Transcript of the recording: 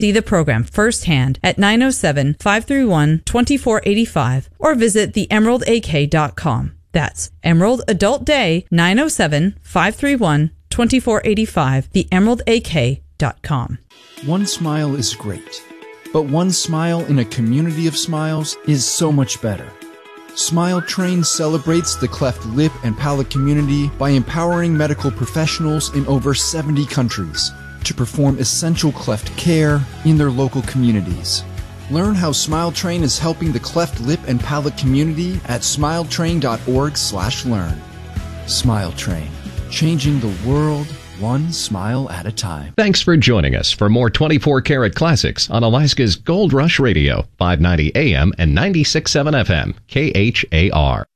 See the program firsthand at 907-531-2485 or visit theemeraldak.com. That's Emerald Adult Day, 907-531-2485, theemeraldak.com. One smile is great, but one smile in a community of smiles is so much better. Smile Train celebrates the cleft lip and palate community by empowering medical professionals in over 70 countries to perform essential cleft care in their local communities. Learn how Smile Train is helping the cleft lip and palate community at smiletrain.org/learn. Smile Train, changing the world one smile at a time. Thanks for joining us for more 24 Karat Classics on Alaska's Gold Rush Radio, 590 AM and 96.7 FM, KHAR.